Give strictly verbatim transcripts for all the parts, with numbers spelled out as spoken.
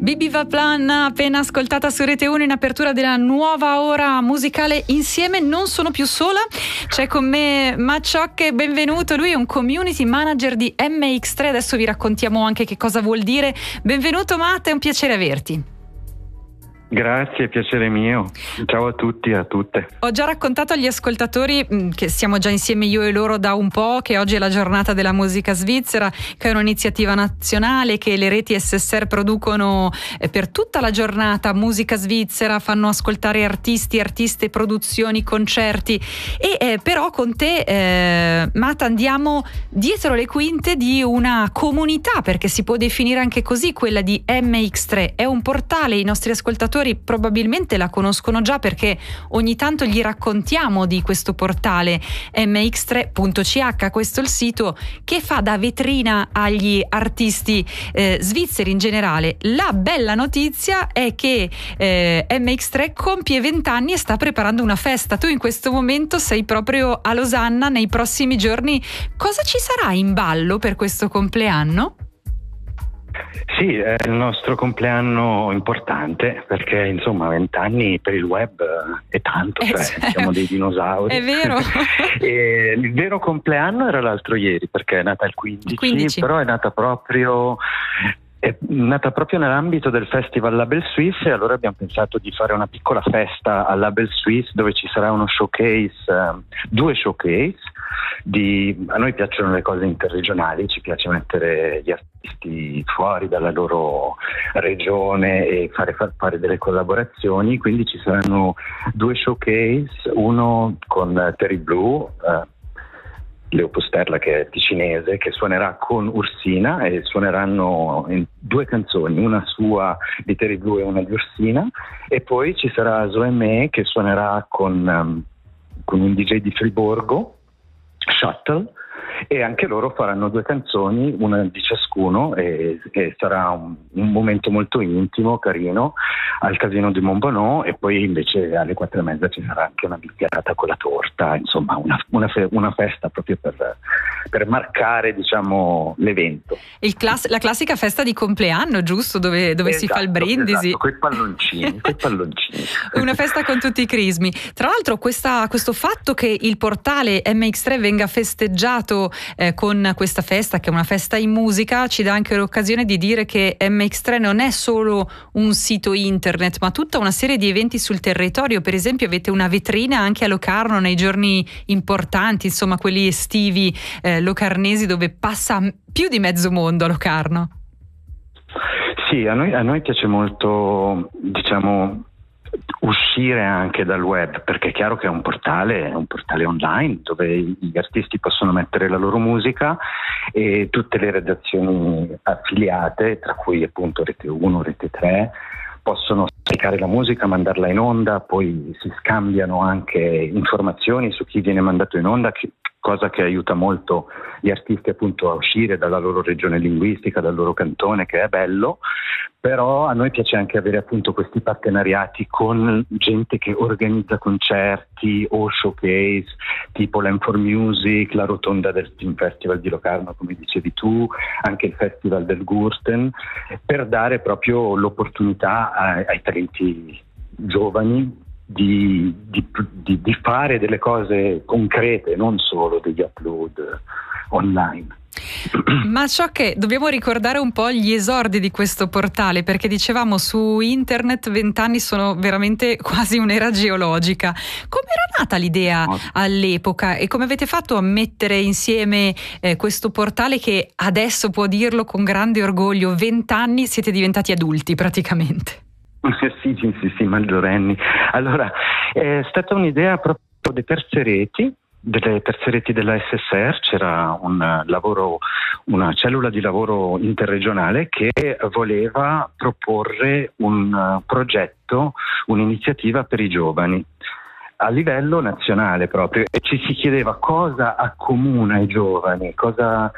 Bibi Vaplan, appena ascoltata su Rete uno in apertura della nuova ora musicale Insieme non sono più sola. C'è con me Matt Schock, benvenuto. Lui è un community manager di M X tre, adesso vi raccontiamo anche che cosa vuol dire. Benvenuto Matt, è un piacere averti. Grazie, piacere mio. Ciao a tutti e a tutte. Ho già raccontato agli ascoltatori mh, che siamo già insieme io e loro da un po', che oggi è la giornata della musica svizzera, che è un'iniziativa nazionale che le reti S S R producono eh, per tutta la giornata musica svizzera, fanno ascoltare artisti, artiste, produzioni, concerti e eh, però con te eh, Matt andiamo dietro le quinte di una comunità, perché si può definire anche così quella di M X tre. È un portale, i nostri ascoltatori probabilmente la conoscono già perché ogni tanto gli raccontiamo di questo portale M X tre punto C H, questo è il sito che fa da vetrina agli artisti eh, svizzeri in generale. La bella notizia è che eh, M X tre compie venti anni e sta preparando una festa. Tu in questo momento sei proprio a Losanna nei prossimi giorni. Cosa ci sarà in ballo per questo compleanno? Sì, è il nostro compleanno importante perché insomma vent'anni per il web è tanto, eh, cioè, cioè siamo dei dinosauri. È vero. E il vero compleanno era l'altro ieri perché è nata il quindici, il quindici. Però è nata proprio... È nata proprio nell'ambito del festival Label Suisse e allora abbiamo pensato di fare una piccola festa al Label Suisse dove ci sarà uno showcase, uh, due showcase. Di, a noi piacciono le cose interregionali, ci piace mettere gli artisti fuori dalla loro regione e fare, far fare delle collaborazioni, quindi ci saranno due showcase, uno con Terry Blue, uh, Leo Pusterla che è ticinese, che suonerà con Ursina e suoneranno in due canzoni, una sua di Terry Blue e una di Ursina, e poi ci sarà Zoe May che suonerà con, um, con un D J di Friburgo, Shuttle, e anche loro faranno due canzoni, una di ciascuno, e, e sarà un, un momento molto intimo, carino, al Casino di Montbonneau, e poi invece alle quattro e mezza ci sarà anche una bicchierata con la torta, insomma una, una, fe, una festa proprio per, per marcare, diciamo, l'evento. Il class- la classica festa di compleanno, giusto? Dove, dove esatto, si fa il brindisi. Esatto, coi palloncini, coi palloncini. Una festa con tutti i crismi. Tra l'altro questa, questo fatto che il portale M X tre venga festeggiato eh, con questa festa, che è una festa in musica, ci dà anche l'occasione di dire che M X tre non è solo un sito internet, ma tutta una serie di eventi sul territorio. Per esempio avete una vetrina anche a Locarno nei giorni importanti, insomma quelli estivi eh, locarnesi, dove passa più di mezzo mondo a Locarno. Sì, a noi, a noi piace molto, diciamo, uscire anche dal web, perché è chiaro che è un portale, è un portale online dove gli artisti possono mettere la loro musica e tutte le redazioni affiliate, tra cui appunto Rete uno, Rete tre, possono scaricare la musica, mandarla in onda, poi si scambiano anche informazioni su chi viene mandato in onda, che, cosa che aiuta molto gli artisti appunto a uscire dalla loro regione linguistica, dal loro cantone, che è bello. Però a noi piace anche avere appunto questi partenariati con gente che organizza concerti o showcase, tipo l'M quattro Music, la rotonda del Steam Festival di Locarno, come dicevi tu, anche il Festival del Gurten, per dare proprio l'opportunità ai, ai talenti giovani di, di, di, di fare delle cose concrete, non solo degli upload online. Ma ciò che dobbiamo ricordare un po' gli esordi di questo portale, perché dicevamo su internet vent'anni sono veramente quasi un'era geologica. Come era nata l'idea all'epoca e come avete fatto a mettere insieme eh, questo portale che adesso, può dirlo con grande orgoglio, vent'anni siete diventati adulti praticamente? Sì, sì, sì, sì, maggiorenni. Allora, è stata un'idea proprio di terze reti, delle terze reti della S S R. C'era un lavoro, una cellula di lavoro interregionale che voleva proporre un progetto, un'iniziativa per i giovani a livello nazionale proprio, e ci si chiedeva cosa accomuna i giovani, cosa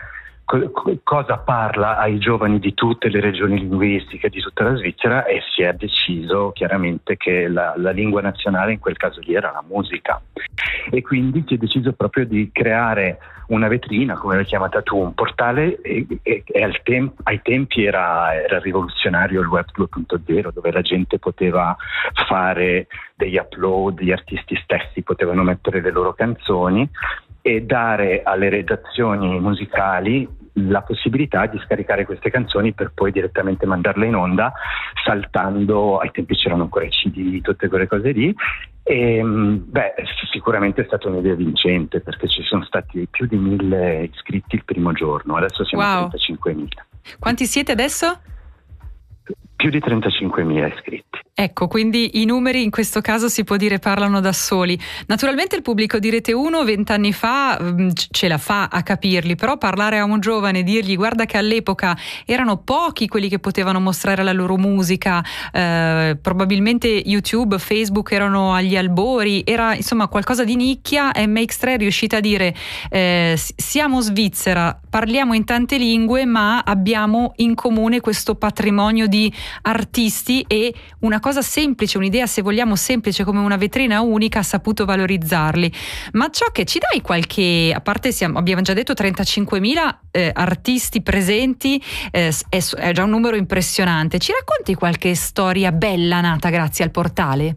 co- cosa parla ai giovani di tutte le regioni linguistiche di tutta la Svizzera, e si è deciso chiaramente che la, la lingua nazionale in quel caso lì era la musica, e quindi si è deciso proprio di creare una vetrina, come l'hai chiamata tu, un portale, e, e, e al tem- ai tempi era, era rivoluzionario il web due punto zero, dove la gente poteva fare degli upload, gli artisti stessi potevano mettere le loro canzoni e dare alle redazioni musicali la possibilità di scaricare queste canzoni per poi direttamente mandarle in onda, saltando, ai tempi c'erano ancora i C D, tutte quelle cose lì. E, beh, sicuramente è stata un'idea vincente, perché ci sono stati più di mille iscritti il primo giorno, adesso siamo wow. a trentacinquemila. Quanti siete adesso? Più di trentacinquemila iscritti. Ecco, quindi i numeri in questo caso si può dire parlano da soli. Naturalmente il pubblico di Rete uno vent'anni fa mh, ce la fa a capirli, però parlare a un giovane e dirgli guarda che all'epoca erano pochi quelli che potevano mostrare la loro musica, eh, probabilmente YouTube, Facebook erano agli albori, era insomma qualcosa di nicchia, e M X tre è riuscita a dire eh, siamo Svizzera, parliamo in tante lingue, ma abbiamo in comune questo patrimonio di artisti, e una cosa semplice, un'idea se vogliamo semplice come una vetrina unica, ha saputo valorizzarli. Ma ciò che ci dai qualche, a parte siamo, abbiamo già detto trentacinquemila eh, artisti presenti, eh, è, è già un numero impressionante, ci racconti qualche storia bella nata grazie al portale?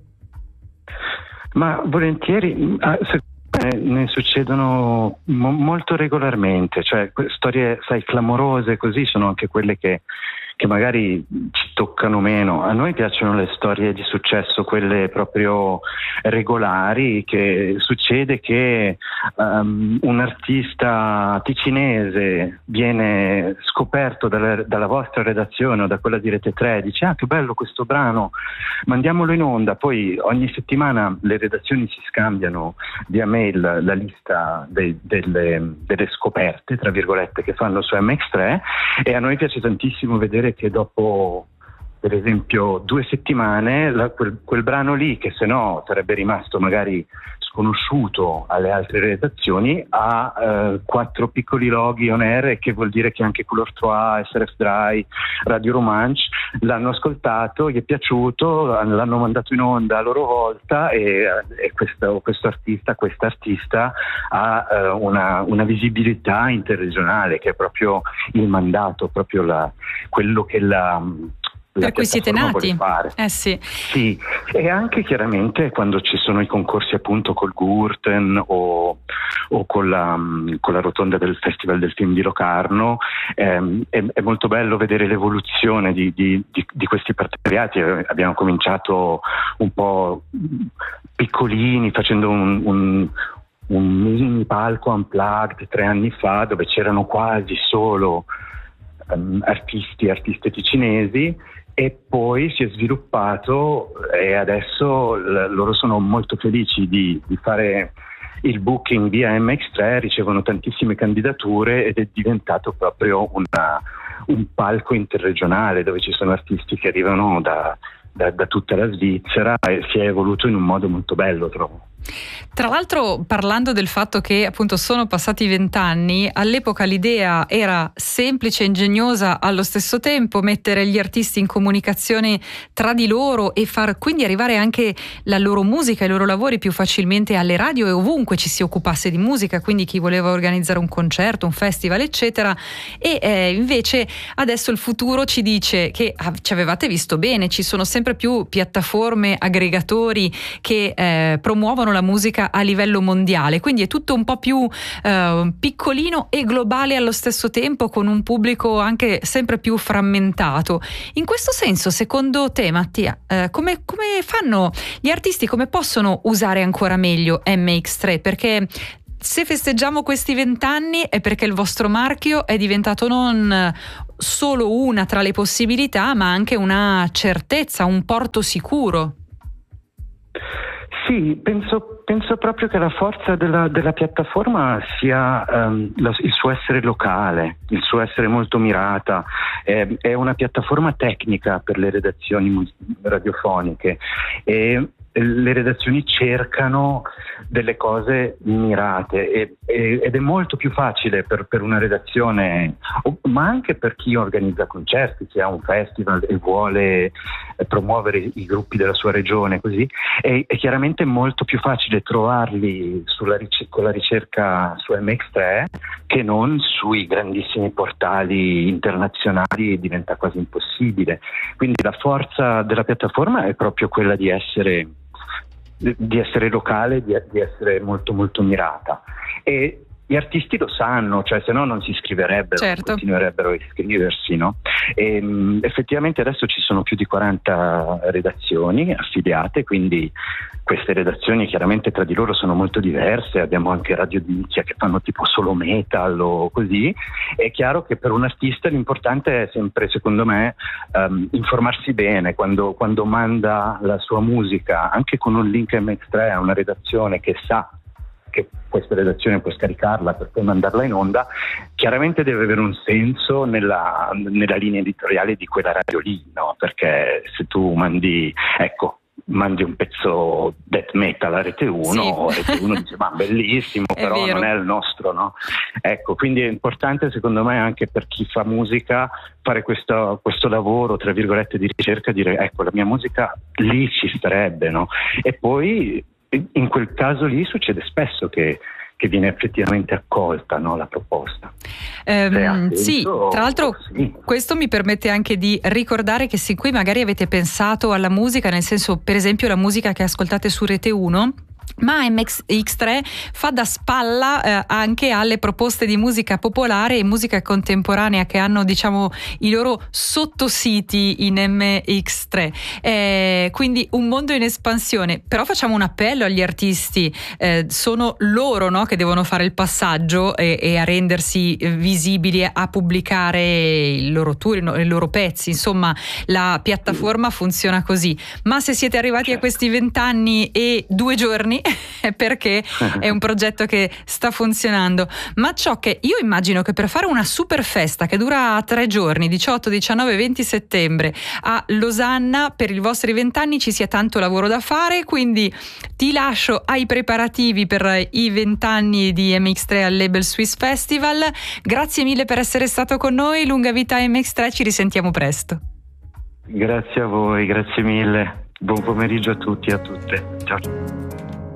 Ma volentieri, ne succedono mo- molto regolarmente, cioè storie, sai, clamorose così sono anche quelle che che magari ci toccano meno. A noi piacciono le storie di successo, quelle proprio regolari, che succede che um, un artista ticinese viene scoperto dalla, dalla vostra redazione o da quella di Rete tre, dice ah che bello questo brano, mandiamolo in onda, poi ogni settimana le redazioni si scambiano via mail la lista dei, delle, delle scoperte, tra virgolette, che fanno su M X tre, e a noi piace tantissimo vedere che dopo per esempio due settimane la, quel, quel brano lì, che se no sarebbe rimasto magari sconosciuto alle altre redazioni, ha eh, quattro piccoli loghi on air, che vuol dire che anche Couleur trois, S R F Dry, Radio Romanche l'hanno ascoltato, gli è piaciuto, l'hanno mandato in onda a loro volta, e, e questo, questo artista, questa artista ha eh, una, una visibilità interregionale, che è proprio il mandato, proprio la, quello che la per cui siete nati. Eh sì. Sì, e anche chiaramente quando ci sono i concorsi appunto col Gurten o, o con, la, con la rotonda del Festival del Film di Locarno, ehm, è, è molto bello vedere l'evoluzione di, di, di, di questi partenariati. Abbiamo cominciato un po' piccolini, facendo un, un un mini palco unplugged tre anni fa, dove c'erano quasi solo um, artisti e artiste ticinesi, e poi si è sviluppato, e adesso l- loro sono molto felici di, di fare il booking via M X tre, ricevono tantissime candidature, ed è diventato proprio una, un palco interregionale dove ci sono artisti che arrivano da, da, da tutta la Svizzera, e si è evoluto in un modo molto bello, trovo. Tra l'altro, parlando del fatto che appunto sono passati vent'anni, all'epoca l'idea era semplice e ingegnosa allo stesso tempo, mettere gli artisti in comunicazione tra di loro e far quindi arrivare anche la loro musica, i loro lavori più facilmente alle radio e ovunque ci si occupasse di musica, quindi chi voleva organizzare un concerto, un festival eccetera. E eh, invece adesso il futuro ci dice che ah, ci avevate visto bene, ci sono sempre più piattaforme, aggregatori che eh, promuovono la musica a livello mondiale, quindi è tutto un po' più eh, piccolino e globale allo stesso tempo, con un pubblico anche sempre più frammentato. In questo senso, secondo te, Mattia, eh, come, come fanno gli artisti, come possono usare ancora meglio M X tre? Perché se festeggiamo questi vent'anni è perché il vostro marchio è diventato non solo una tra le possibilità, ma anche una certezza, un porto sicuro. Sì, penso, penso proprio che la forza della, della piattaforma sia um, la, il suo essere locale, il suo essere molto mirata. È, è una piattaforma tecnica per le redazioni radiofoniche, e le redazioni cercano delle cose mirate e, e, ed è molto più facile per, per una redazione, ma anche per chi organizza concerti, se ha un festival e vuole promuovere i gruppi della sua regione, così è, è chiaramente molto più facile trovarli sulla ric- con la ricerca su M X tre che non sui grandissimi portali internazionali. Diventa quasi impossibile. Quindi la forza della piattaforma è proprio quella di essere di essere locale, di, di essere molto molto mirata, e gli artisti lo sanno, cioè se no non si iscriverebbero, certo. continuerebbero a iscriversi, no? E, mh, effettivamente adesso ci sono più di quaranta redazioni affiliate, quindi queste redazioni chiaramente tra di loro sono molto diverse, abbiamo anche radio di nicchia che fanno tipo solo metal o così. È chiaro che per un artista l'importante è sempre, secondo me, um, informarsi bene quando, quando manda la sua musica, anche con un link M X tre a una redazione che sa che questa redazione può scaricarla per poi mandarla in onda. Chiaramente deve avere un senso nella, nella linea editoriale di quella radio lì, no? Perché se tu mandi, ecco, mandi un pezzo death metal a Rete uno, sì. Rete uno dice ma bellissimo, però non è il nostro, no? Ecco, quindi è importante secondo me anche per chi fa musica fare questo, questo lavoro tra virgolette di ricerca, dire ecco la mia musica lì ci starebbe, no? E poi in quel caso lì succede spesso che, che viene effettivamente accolta, no, la proposta. Um, sì, tra l'altro sì. Questo mi permette anche di ricordare che sin qui magari avete pensato alla musica, nel senso per esempio la musica che ascoltate su Rete uno, ma M X tre fa da spalla eh, anche alle proposte di musica popolare e musica contemporanea che hanno, diciamo, i loro sottositi in M X tre, eh, quindi un mondo in espansione. Però facciamo un appello agli artisti, eh, sono loro, no, che devono fare il passaggio e, e a rendersi visibili, a pubblicare il loro tour, i loro pezzi, insomma la piattaforma funziona così. Ma se siete arrivati a questi vent'anni e due giorni è perché è un progetto che sta funzionando. Ma ciò che io immagino che per fare una super festa che dura tre giorni, diciotto, diciannove, venti settembre a Losanna, per i vostri vent'anni ci sia tanto lavoro da fare, quindi ti lascio ai preparativi per i vent'anni di M X tre al Label Swiss Festival. Grazie mille per essere stato con noi, lunga vita a M X tre, ci risentiamo presto. Grazie a voi, grazie mille, buon pomeriggio a tutti e a tutte, ciao.